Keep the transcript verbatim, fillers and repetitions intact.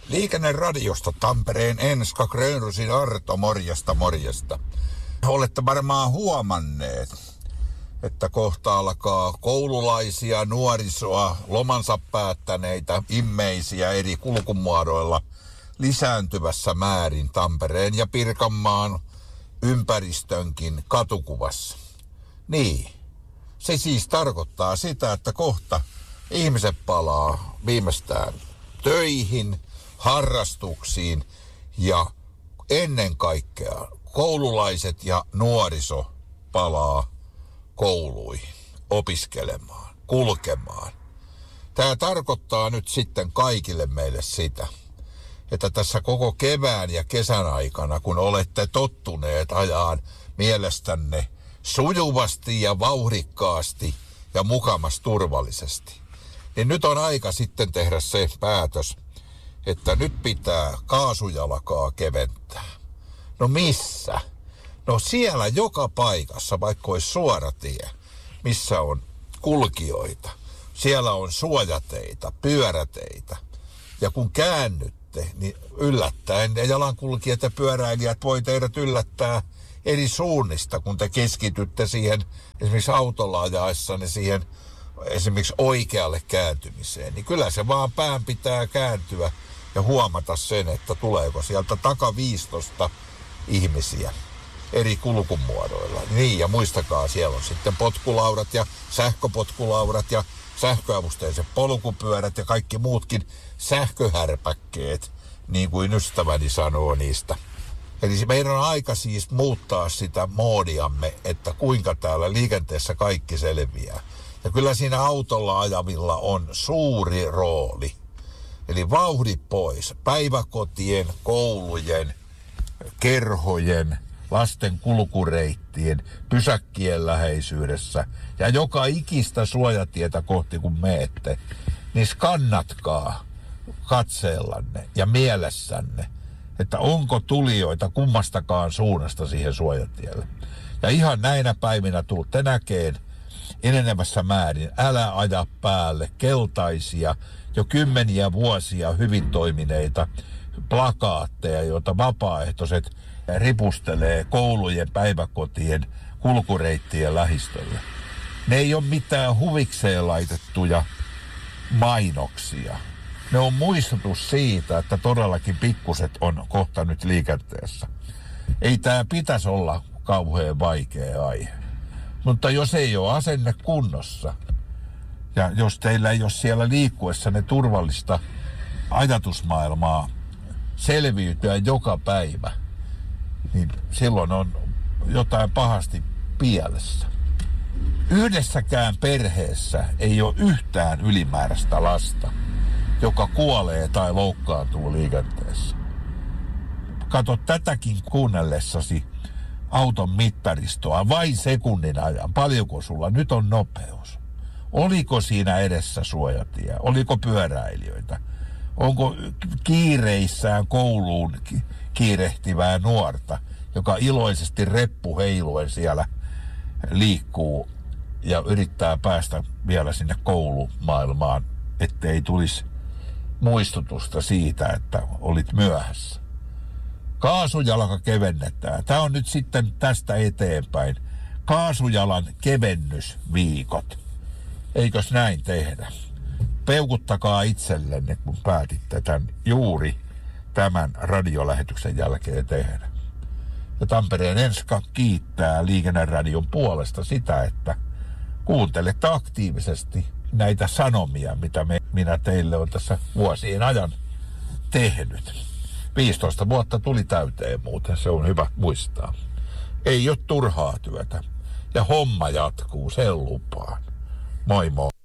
Liikenneradiosta Tampereen Enska Grönrusin Arto, morjesta morjesta. Olette varmaan huomanneet, että kohta alkaa koululaisia, nuorisoa, lomansa päättäneitä, immeisiä eri kulkumuodoilla lisääntyvässä määrin Tampereen ja Pirkanmaan ympäristönkin katukuvassa. Niin, se siis tarkoittaa sitä, että kohta ihmiset palaa viimeistään töihin, harrastuksiin ja ennen kaikkea koululaiset ja nuoriso palaa kouluihin opiskelemaan, kulkemaan. Tämä tarkoittaa nyt sitten kaikille meille sitä, että tässä koko kevään ja kesän aikana, kun olette tottuneet ajaan mielestänne sujuvasti ja vauhdikkaasti ja mukamas turvallisesti, niin nyt on aika sitten tehdä se päätös, että nyt pitää kaasujalkaa keventää. No missä? No siellä joka paikassa, vaikka olisi suora tie, missä on kulkijoita. Siellä on suojateitä, pyöräteitä. Ja kun käännytte, niin yllättäen ne jalankulkijat ja pyöräilijät voi teidät yllättää eri suunnista, kun te keskitytte siihen esimerkiksi autolla ajaessanne siihen esimerkiksi oikealle kääntymiseen. Niin kyllä se vaan pään pitää kääntyä ja huomata sen, että tuleeko sieltä takaviistosta ihmisiä eri kulkumuodoilla. Niin, ja muistakaa, siellä on sitten potkulaudat ja sähköpotkulaudat ja sähköavusteiset polkupyörät ja kaikki muutkin sähköhärpäkkeet, niin kuin ystäväni sanoo niistä. Eli meidän on aika siis muuttaa sitä moodiamme, että kuinka täällä liikenteessä kaikki selviää. Ja kyllä siinä autolla ajavilla on suuri rooli. Eli vauhdit pois päiväkotien, koulujen, kerhojen, lasten kulkureittien, pysäkkien läheisyydessä ja joka ikistä suojatietä kohti kun meette, niin skannatkaa katseellanne ja mielessänne, että onko tulijoita kummastakaan suunnasta siihen suojatielle. Ja ihan näinä päivinä tuutte näkeen enenevässä määrin älä aja päälle keltaisia, jo kymmeniä vuosia hyvin toimineita plakaatteja, joita vapaaehtoiset ripustelee koulujen, päiväkotien, kulkureittien lähistöllä. Ne ei ole mitään huvikseen laitettuja mainoksia. Ne on muistutus siitä, että todellakin pikkuset on kohta nyt liikenteessä. Ei tämä pitäisi olla kauhean vaikea aihe. Mutta jos ei ole asenne kunnossa, ja jos teillä ei ole siellä liikkuessanne turvallista ajatusmaailmaa selviytyä joka päivä, niin silloin on jotain pahasti pielessä. Yhdessäkään perheessä ei ole yhtään ylimääräistä lasta, joka kuolee tai loukkaantuu liikenteessä. Kato tätäkin kuunnellessasi auton mittaristoa vain sekunnin ajan. Paljonko sulla nyt on nopeus? Oliko siinä edessä suojatie? Oliko pyöräilijöitä? Onko kiireissään kouluun kiirehtivää nuorta, joka iloisesti reppu heiluen siellä liikkuu ja yrittää päästä vielä sinne koulumaailmaan, ettei tulisi muistutusta siitä, että olit myöhässä. Kaasujalka kevennetään. Tämä on nyt sitten tästä eteenpäin kaasujalan kevennysviikot. Eikös näin tehdä? Peukuttakaa itsellenne, kun päätitte tämän juuri tämän radiolähetyksen jälkeen tehdä. Ja Tampereen Enska kiittää Liikenneradion puolesta sitä, että kuuntelette aktiivisesti näitä sanomia, mitä me, minä teille on tässä vuosien ajan tehnyt. viisitoista vuotta tuli täyteen muuten, se on hyvä muistaa. Ei ole turhaa työtä. Ja homma jatkuu, sen lupaan. Moi moi.